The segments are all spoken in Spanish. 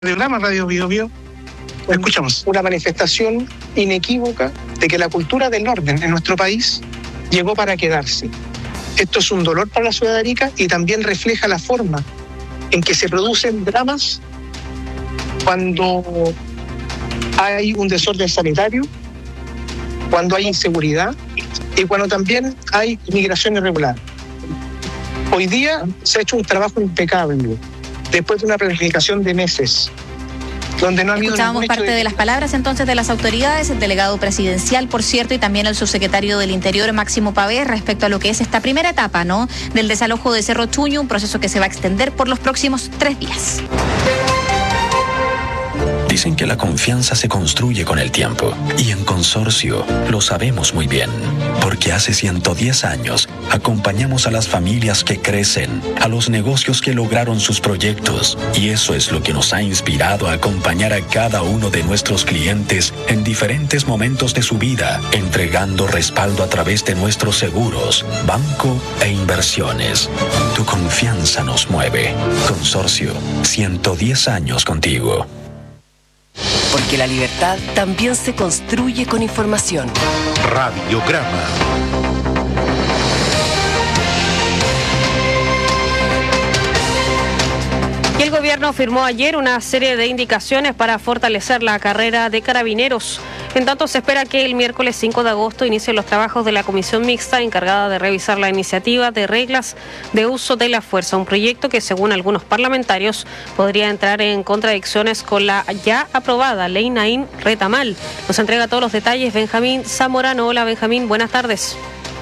programa Radio Bio Bio. Escuchamos. Una manifestación inequívoca de que la cultura del orden en nuestro país llegó para quedarse. Esto es un dolor para la ciudad de Arica y también refleja la forma en que se producen dramas cuando hay un desorden sanitario, cuando hay inseguridad y cuando también hay migración irregular. Hoy día se ha hecho un trabajo impecable, después de una planificación de meses, donde no ha habido Escuchábamos parte de las palabras entonces de las autoridades, el delegado presidencial, por cierto, y también el subsecretario del Interior, Máximo Pavés, respecto a lo que es esta primera etapa, ¿no?, del desalojo de Cerro Chuño, un proceso que se va a extender por los próximos 3 días. Dicen que la confianza se construye con el tiempo, y en Consorcio lo sabemos muy bien, porque hace 110 años acompañamos a las familias que crecen, a los negocios que lograron sus proyectos, y eso es lo que nos ha inspirado a acompañar a cada uno de nuestros clientes en diferentes momentos de su vida, entregando respaldo a través de nuestros seguros, banco e inversiones. Tu confianza nos mueve. Consorcio, 110 años contigo. Porque la libertad también se construye con información. Radiograma. Y el gobierno firmó ayer una serie de indicaciones para fortalecer la carrera de carabineros. En tanto, se espera que el miércoles 5 de agosto inicien los trabajos de la comisión mixta encargada de revisar la iniciativa de reglas de uso de la fuerza, un proyecto que, según algunos parlamentarios, podría entrar en contradicciones con la ya aprobada Ley Naín Retamal. Nos entrega todos los detalles Benjamín Zamorano. Hola, Benjamín, buenas tardes.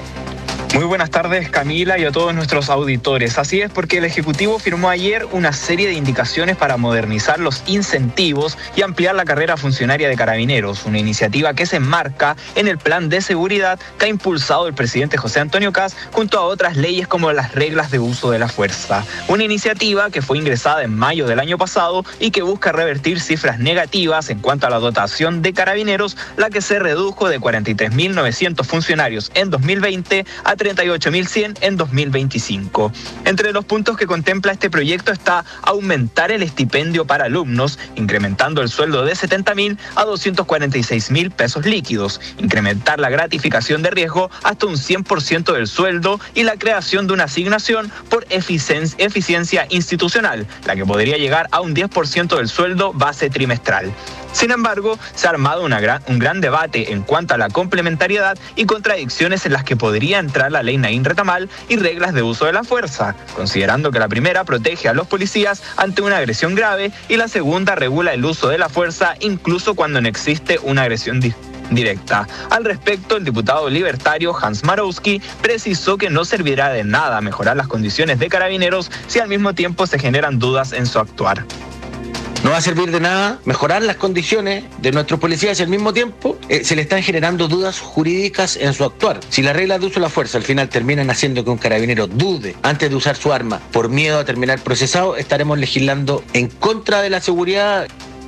Muy buenas tardes, Camila, y a todos nuestros auditores. Así es, porque el Ejecutivo firmó ayer una serie de indicaciones para modernizar los incentivos y ampliar la carrera funcionaria de carabineros, una iniciativa que se enmarca en el plan de seguridad que ha impulsado el presidente José Antonio Kast junto a otras leyes como las reglas de uso de la fuerza. Una iniciativa que fue ingresada en mayo del año pasado y que busca revertir cifras negativas en cuanto a la dotación de carabineros, la que se redujo de 43.900 funcionarios en 2020 a 38.100 en 2025. Entre los puntos que contempla este proyecto está aumentar el estipendio para alumnos, incrementando el sueldo de 70.000 a 246.000 pesos líquidos, incrementar la gratificación de riesgo hasta un 100% del sueldo y la creación de una asignación por eficiencia institucional, la que podría llegar a un 10% del sueldo base trimestral. Sin embargo, se ha armado un gran debate en cuanto a la complementariedad y contradicciones en las que podría entrar la Ley Naín Retamal y reglas de uso de la fuerza, considerando que la primera protege a los policías ante una agresión grave y la segunda regula el uso de la fuerza incluso cuando no existe una agresión directa. Al respecto, el diputado libertario Hans Marowski precisó que no servirá de nada mejorar las condiciones de carabineros si al mismo tiempo se generan dudas en su actuar. No va a servir de nada mejorar las condiciones de nuestros policías y al mismo tiempo se le están generando dudas jurídicas en su actuar. Si las reglas de uso de la fuerza al final terminan haciendo que un carabinero dude antes de usar su arma por miedo a terminar procesado, estaremos legislando en contra de la seguridad.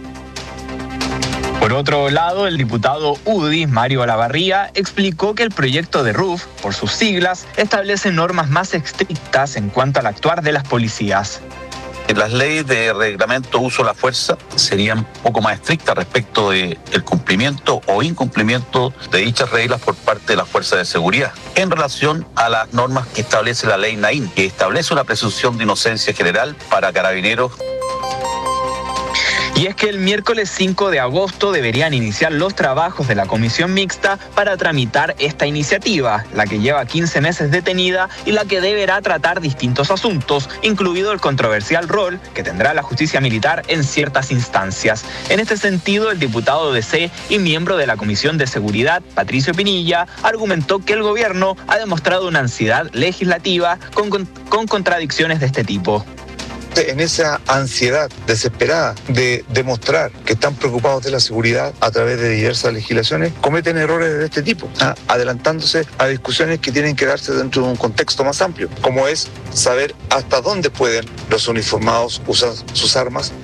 Por otro lado, el diputado UDI, Mario Olavarría, explicó que el proyecto de RUF, por sus siglas, establece normas más estrictas en cuanto al actuar de las policías. Las leyes de reglamento de uso de la fuerza serían un poco más estrictas respecto del cumplimiento o incumplimiento de dichas reglas por parte de las fuerzas de seguridad. En relación a las normas que establece la ley Naín, que establece una presunción de inocencia general para carabineros. Y es que el miércoles 5 de agosto deberían iniciar los trabajos de la comisión mixta para tramitar esta iniciativa, la que lleva 15 meses detenida y la que deberá tratar distintos asuntos, incluido el controversial rol que tendrá la justicia militar en ciertas instancias. En este sentido, el diputado DC y miembro de la Comisión de Seguridad, Patricio Pinilla, argumentó que el gobierno ha demostrado una ansiedad legislativa con contradicciones de este tipo. En esa ansiedad desesperada de demostrar que están preocupados de la seguridad a través de diversas legislaciones, cometen errores de este tipo, adelantándose a discusiones que tienen que darse dentro de un contexto más amplio, como es saber hasta dónde pueden los uniformados usar sus armas.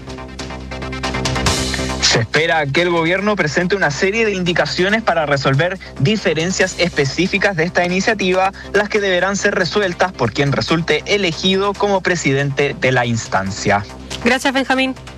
Se espera que el gobierno presente una serie de indicaciones para resolver diferencias específicas de esta iniciativa, las que deberán ser resueltas por quien resulte elegido como presidente de la instancia. Gracias, Benjamín.